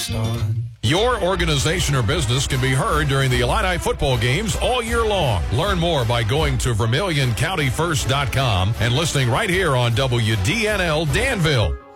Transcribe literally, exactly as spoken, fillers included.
start. Your organization or business can be heard during the Illini football games all year long. Learn more by going to Vermilion County First dot com and listening right here on W D N L Danville.